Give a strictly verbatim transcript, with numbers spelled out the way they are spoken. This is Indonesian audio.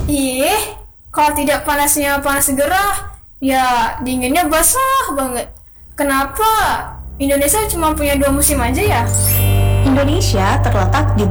Ih, kalau tidak panasnya panas gerah, ya dinginnya basah banget. Kenapa Indonesia cuma punya dua musim aja ya? Indonesia terletak di